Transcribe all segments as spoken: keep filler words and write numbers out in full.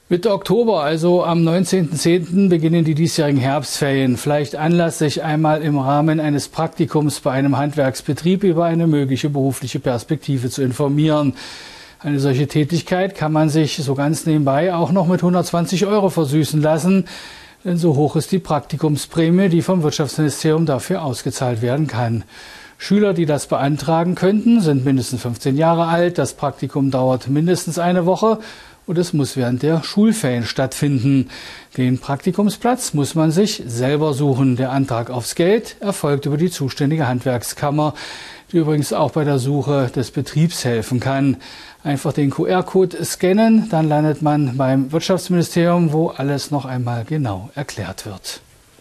Mitte Oktober, also am neunzehnten zehnten, beginnen die diesjährigen Herbstferien. Vielleicht Anlass, sich einmal im Rahmen eines Praktikums bei einem Handwerksbetrieb über eine mögliche berufliche Perspektive zu informieren. Eine solche Tätigkeit kann man sich so ganz nebenbei auch noch mit hundertzwanzig Euro versüßen lassen. Denn so hoch ist die Praktikumsprämie, die vom Wirtschaftsministerium dafür ausgezahlt werden kann. Schüler, die das beantragen könnten, sind mindestens fünfzehn Jahre alt. Das Praktikum dauert mindestens eine Woche und es muss während der Schulferien stattfinden. Den Praktikumsplatz muss man sich selber suchen. Der Antrag aufs Geld erfolgt über die zuständige Handwerkskammer, die übrigens auch bei der Suche des Betriebs helfen kann. Einfach den Q R-Code scannen, dann landet man beim Wirtschaftsministerium, wo alles noch einmal genau erklärt wird.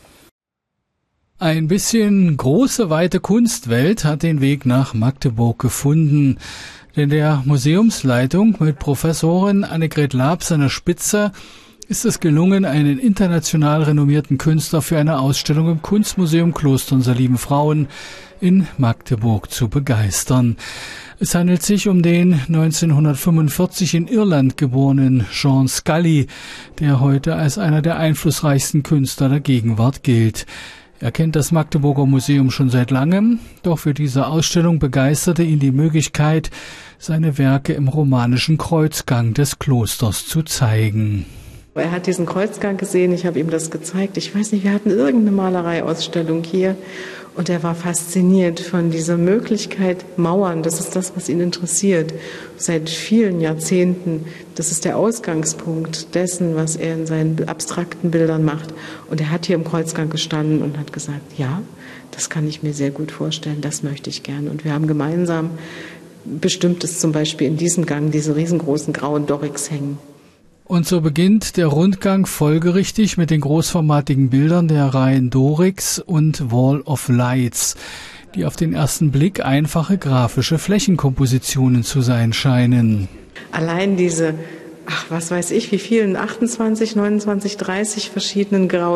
Ein bisschen große, weite Kunstwelt hat den Weg nach Magdeburg gefunden. Denn der Museumsleitung mit Professorin Annegret Labs an der Spitze ist es gelungen, einen international renommierten Künstler für eine Ausstellung im Kunstmuseum Kloster unserer lieben Frauen in Magdeburg zu begeistern. Es handelt sich um den neunzehnhundertfünfundvierzig in Irland geborenen Jean Scully, der heute als einer der einflussreichsten Künstler der Gegenwart gilt. Er kennt das Magdeburger Museum schon seit langem, doch für diese Ausstellung begeisterte ihn die Möglichkeit, seine Werke im romanischen Kreuzgang des Klosters zu zeigen. Er hat diesen Kreuzgang gesehen, ich habe ihm das gezeigt. Ich weiß nicht, wir hatten irgendeine Malereiausstellung hier und er war fasziniert von dieser Möglichkeit, Mauern, das ist das, was ihn interessiert. Seit vielen Jahrzehnten, das ist der Ausgangspunkt dessen, was er in seinen abstrakten Bildern macht. Und er hat hier im Kreuzgang gestanden und hat gesagt, ja, das kann ich mir sehr gut vorstellen, das möchte ich gerne. Und wir haben gemeinsam bestimmt, dass zum Beispiel in diesem Gang diese riesengroßen grauen Dorics hängen. Und so beginnt der Rundgang folgerichtig mit den großformatigen Bildern der Reihen Dorics und Wall of Lights, die auf den ersten Blick einfache grafische Flächenkompositionen zu sein scheinen. Allein diese, ach was weiß ich, wie vielen, achtundzwanzig, neunundzwanzig, dreißig verschiedenen grauen